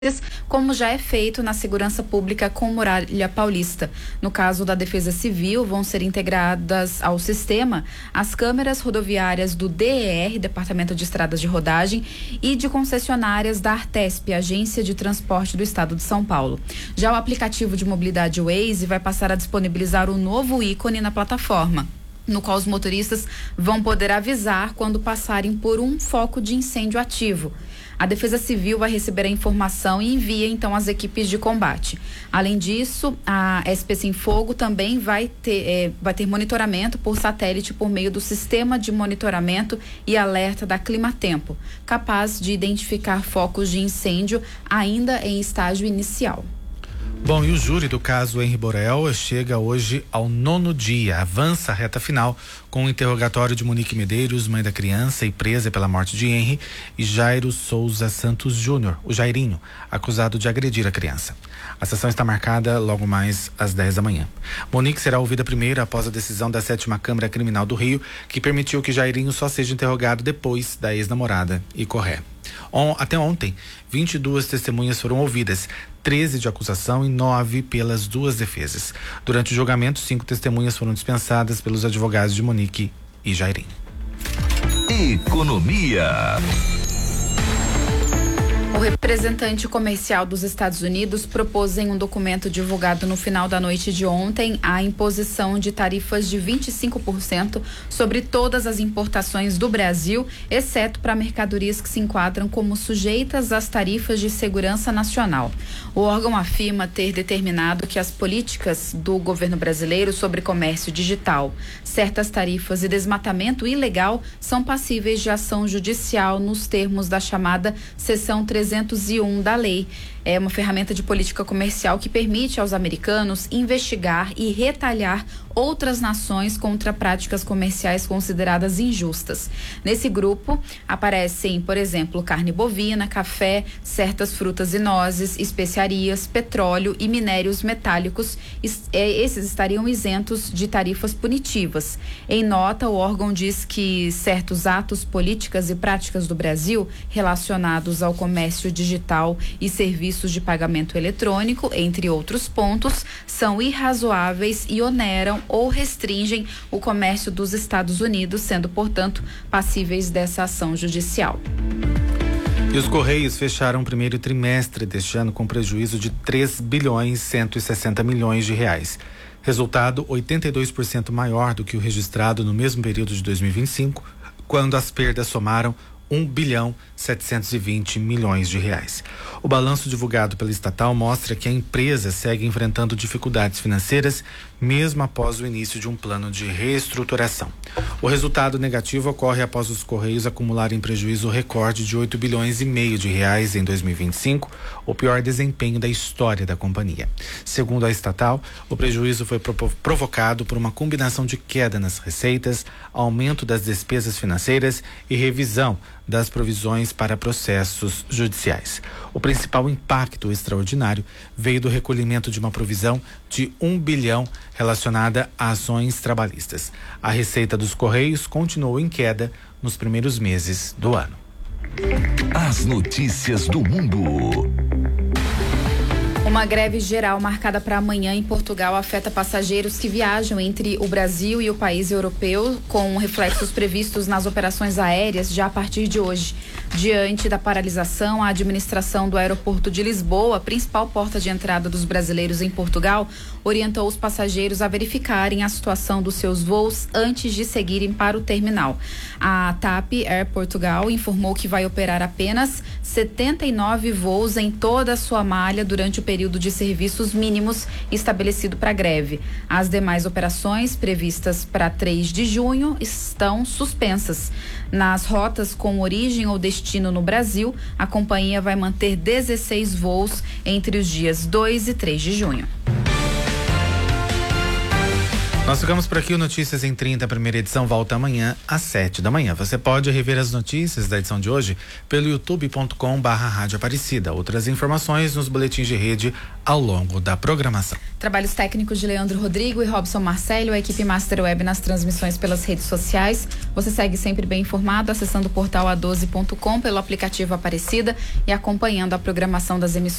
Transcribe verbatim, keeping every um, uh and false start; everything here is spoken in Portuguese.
como já é feito na segurança pública com Muralha Paulista. No caso da Defesa Civil, vão ser integradas ao sistema as câmeras rodoviárias do D E R, Departamento de Estradas de Rodagem, e de concessionárias da Artesp, Agência de Transporte do Estado de São Paulo. Já o aplicativo de mobilidade Waze vai passar a disponibilizar um novo ícone na plataforma, no qual os motoristas vão poder avisar quando passarem por um foco de incêndio ativo. A Defesa Civil vai receber a informação e envia então as equipes de combate. Além disso, a S P Sem Fogo também vai ter, é, vai ter monitoramento por satélite por meio do sistema de monitoramento e alerta da Climatempo, capaz de identificar focos de incêndio ainda em estágio inicial. Bom, e o júri do caso Henri Borel chega hoje ao nono dia, avança a reta final com o interrogatório de Monique Medeiros, mãe da criança e presa pela morte de Henri, e Jairo Souza Santos Júnior, o Jairinho, acusado de agredir a criança. A sessão está marcada logo mais às dez da manhã. Monique será ouvida primeiro após a decisão da sétima Câmara Criminal do Rio, que permitiu que Jairinho só seja interrogado depois da ex-namorada e correr. On, até ontem, vinte e duas testemunhas foram ouvidas, treze de acusação e nove pelas duas defesas. Durante o julgamento, cinco testemunhas foram dispensadas pelos advogados de Monique e Jairinho. Economia. O representante comercial dos Estados Unidos propôs em um documento divulgado no final da noite de ontem a imposição de tarifas de vinte e cinco por cento sobre todas as importações do Brasil, exceto para mercadorias que se enquadram como sujeitas às tarifas de segurança nacional. O órgão afirma ter determinado que as políticas do governo brasileiro sobre comércio digital, certas tarifas e desmatamento ilegal são passíveis de ação judicial nos termos da chamada seção trezentos e um da lei. É uma ferramenta de política comercial que permite aos americanos investigar e retalhar outras nações contra práticas comerciais consideradas injustas. Nesse grupo aparecem, por exemplo, carne bovina, café, certas frutas e nozes, especiarias, petróleo e minérios metálicos. Esses estariam isentos de tarifas punitivas. Em nota, o órgão diz que certos atos, políticas e práticas do Brasil relacionados ao comércio digital e serviços de pagamento eletrônico, entre outros pontos, são irrazoáveis e oneram ou restringem o comércio dos Estados Unidos, sendo, portanto, passíveis dessa ação judicial. E os Correios fecharam o primeiro trimestre deste ano com prejuízo de três bilhões cento e sessenta milhões de reais. Resultado oitenta e dois por cento maior do que o registrado no mesmo período de dois mil e vinte e cinco, quando as perdas somaram um bilhão setecentos e vinte milhões de reais. O balanço divulgado pela estatal mostra que a empresa segue enfrentando dificuldades financeiras, mesmo após o início de um plano de reestruturação. O resultado negativo ocorre após os Correios acumularem prejuízo recorde de oito bilhões e meio de reais em dois mil e vinte e cinco, o pior desempenho da história da companhia. Segundo a estatal, o prejuízo foi provo- provocado por uma combinação de queda nas receitas, aumento das despesas financeiras e revisão das provisões para processos judiciais. O principal impacto extraordinário veio do recolhimento de uma provisão de um bilhão relacionada a ações trabalhistas. A receita dos Correios continuou em queda nos primeiros meses do ano. As notícias do mundo. Uma greve geral marcada para amanhã em Portugal afeta passageiros que viajam entre o Brasil e o país europeu, com reflexos previstos nas operações aéreas já a partir de hoje. Diante da paralisação, a administração do aeroporto de Lisboa, principal porta de entrada dos brasileiros em Portugal, orientou os passageiros a verificarem a situação dos seus voos antes de seguirem para o terminal. A TAP Air Portugal informou que vai operar apenas setenta e nove voos em toda a sua malha durante o período de serviços mínimos estabelecido para a greve. As demais operações, previstas para três de junho, estão suspensas. Nas rotas com origem ou destino no Brasil, a companhia vai manter dezesseis voos entre os dias dois e três de junho. Nós ficamos por aqui. O Notícias em trinta, a primeira edição, volta amanhã às sete da manhã. Você pode rever as notícias da edição de hoje pelo youtube ponto com barra Rádio Aparecida. Outras informações nos boletins de rede ao longo da programação. Trabalhos técnicos de Leandro Rodrigo e Robson Marcelo, a equipe Master Web nas transmissões pelas redes sociais. Você segue sempre bem informado acessando o portal a doze ponto com, pelo aplicativo Aparecida e acompanhando a programação das emissoras